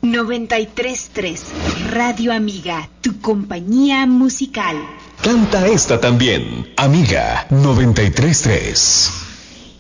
93.3 Radio Amiga, tu compañía musical. Canta esta también, Amiga 93.3.